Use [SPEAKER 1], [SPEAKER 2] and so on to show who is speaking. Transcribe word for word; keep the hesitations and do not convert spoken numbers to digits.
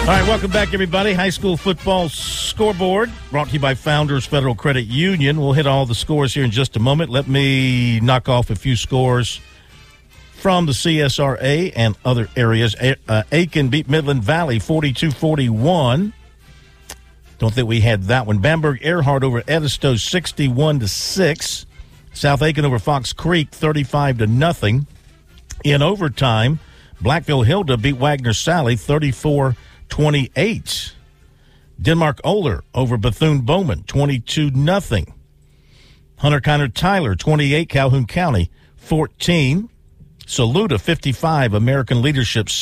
[SPEAKER 1] right, welcome back, everybody. High school football scoreboard brought to you by Founders Federal Credit Union. We'll hit all the scores here in just a moment. Let me knock off a few scores from the C S R A and other areas. A- uh, Aiken beat Midland Valley forty-two forty-one. Don't think we had that one. Bamberg Earhart over Edisto sixty-one to six. South Aiken over Fox Creek thirty-five to nothing. In overtime, Blackville Hilda beat Wagner Sally thirty-four twenty-eight. Denmark Oler over Bethune Bowman twenty-two nothing. Hunter Kiner Tyler twenty-eight, Calhoun County fourteen. Saluda fifty-five, American Leadership